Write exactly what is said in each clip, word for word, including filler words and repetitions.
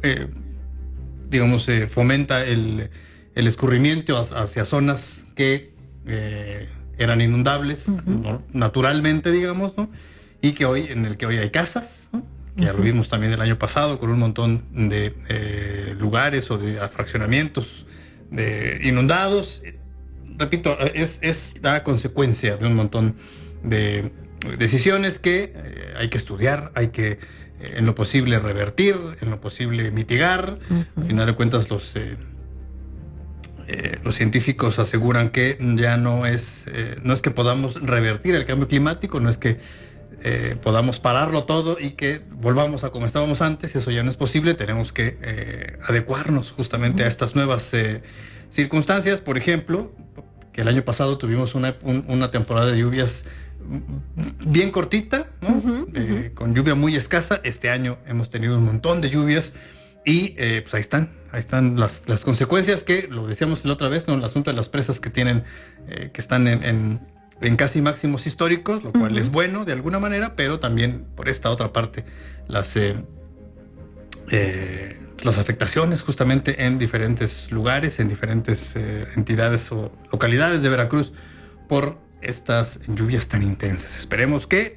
eh, digamos, eh, fomenta el, el escurrimiento hacia zonas que eh, eran inundables, uh-huh. ¿no? naturalmente, digamos, ¿no? Y que hoy, en el que hoy hay casas, ¿no? Que uh-huh. ya lo vimos también el año pasado con un montón de eh, lugares o de fraccionamientos de inundados. Repito, es, es la consecuencia de un montón de decisiones que eh, hay que estudiar, hay que eh, en lo posible revertir, en lo posible mitigar. Uh-huh. Al final de cuentas los eh, eh, los científicos aseguran que ya no es eh, no es que podamos revertir el cambio climático, no es que eh, podamos pararlo todo y que volvamos a como estábamos antes. Eso ya no es posible. Tenemos que eh, adecuarnos justamente uh-huh. a estas nuevas eh, circunstancias. Por ejemplo, que el año pasado tuvimos una, un, una temporada de lluvias bien cortita, ¿no? uh-huh, eh, uh-huh. con lluvia muy escasa. Este año hemos tenido un montón de lluvias y eh, pues ahí están, ahí están las, las consecuencias que, lo decíamos la otra vez, ¿no? El asunto de las presas que tienen, eh, que están en, en, en casi máximos históricos, lo cual uh-huh. es bueno de alguna manera, pero también por esta otra parte, las, eh, eh, las afectaciones justamente en diferentes lugares, en diferentes eh, entidades o localidades de Veracruz por estas lluvias tan intensas. Esperemos que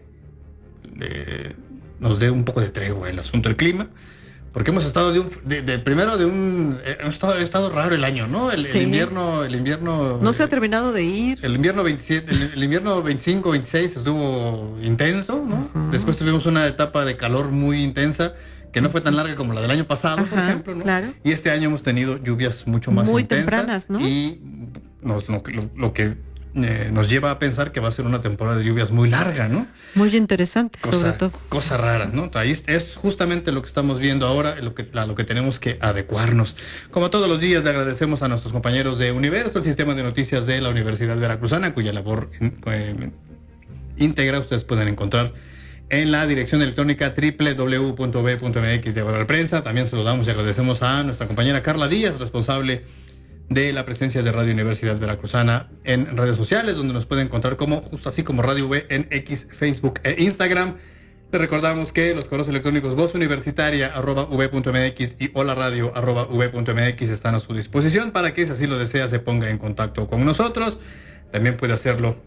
eh, nos dé un poco de tregua el asunto del clima, porque hemos estado de un, de, de primero de un, eh, hemos estado, ha estado raro el año, ¿no? El, sí. el invierno, el invierno. No se ha terminado de ir. El invierno veintisiete, el, el invierno veinticinco, veintiséis estuvo intenso, ¿no? Uh-huh. Después tuvimos una etapa de calor muy intensa, que no fue tan larga como la del año pasado, Ajá, por ejemplo, ¿no? Claro. Y este año hemos tenido lluvias mucho más muy intensas. tempranas, ¿no? Y nos, lo, lo, lo que Eh, nos lleva a pensar que va a ser una temporada de lluvias muy larga, ¿no? Muy interesante, cosa, sobre todo. Cosa rara, ¿no? Ahí es justamente lo que estamos viendo ahora, lo que, a lo que tenemos que adecuarnos. Como todos los días, le agradecemos a nuestros compañeros de Universo, el sistema de noticias de la Universidad Veracruzana, cuya labor eh, íntegra ustedes pueden encontrar en la dirección electrónica doble u doble u doble u punto u b punto m x diagonal prensa. También saludamos y agradecemos a nuestra compañera Carla Díaz, responsable de la presencia de Radio Universidad Veracruzana en redes sociales, donde nos pueden encontrar como, justo así como Radio V en X, Facebook e Instagram. Les recordamos que los correos electrónicos voz universitaria arroba v punto m x y hola radio arroba v punto m x están a su disposición para que, si así lo desea, se ponga en contacto con nosotros. También puede hacerlo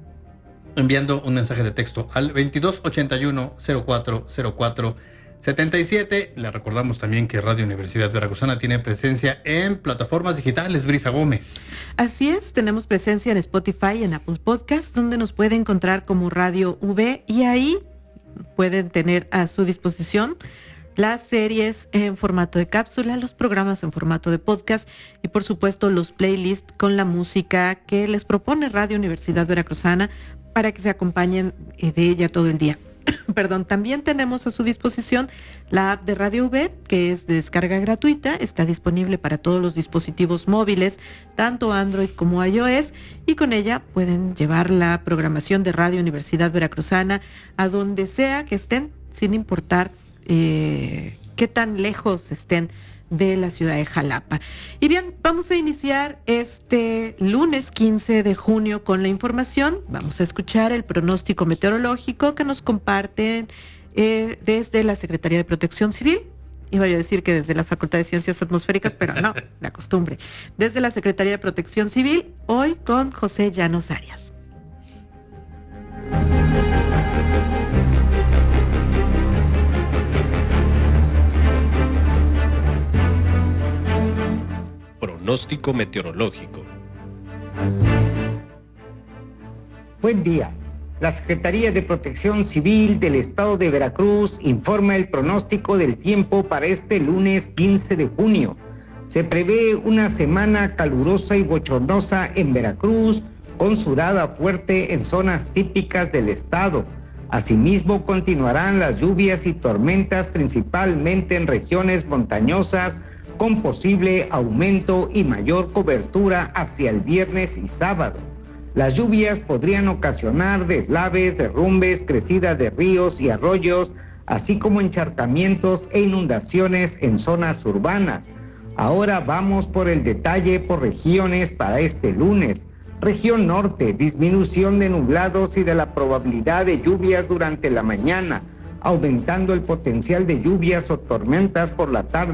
enviando un mensaje de texto al veintidós ochenta y uno cero cuatro cero cuatro setenta y siete. Le recordamos también que Radio Universidad Veracruzana tiene presencia en plataformas digitales. Brisa Gómez. Así es, tenemos presencia en Spotify y en Apple Podcast, donde nos puede encontrar como Radio V, y ahí pueden tener a su disposición las series en formato de cápsula, los programas en formato de podcast y por supuesto los playlists con la música que les propone Radio Universidad Veracruzana para que se acompañen de ella todo el día. Perdón, también tenemos a su disposición la app de Radio V, que es de descarga gratuita, está disponible para todos los dispositivos móviles, tanto Android como iOS, y con ella pueden llevar la programación de Radio Universidad Veracruzana a donde sea que estén, sin importar eh, qué tan lejos estén de la ciudad de Jalapa. Y bien, vamos a iniciar este lunes quince de junio con la información. Vamos a escuchar el pronóstico meteorológico que nos comparten eh, desde la Secretaría de Protección Civil. Iba a decir que desde la Facultad de Ciencias Atmosféricas, pero no, la costumbre. Desde la Secretaría de Protección Civil, hoy con José Llanos Arias. Pronóstico meteorológico. Buen día. La Secretaría de Protección Civil del Estado de Veracruz informa el pronóstico del tiempo para este lunes quince de junio. Se prevé una semana calurosa y bochornosa en Veracruz, con surada fuerte en zonas típicas del estado. Asimismo, continuarán las lluvias y tormentas principalmente en regiones montañosas, con posible aumento y mayor cobertura hacia el viernes y sábado. Las lluvias podrían ocasionar deslaves, derrumbes, crecida de ríos y arroyos, así como encharcamientos e inundaciones en zonas urbanas. Ahora vamos por el detalle por regiones para este lunes. Región norte, disminución de nublados y de la probabilidad de lluvias durante la mañana, aumentando el potencial de lluvias o tormentas por la tarde.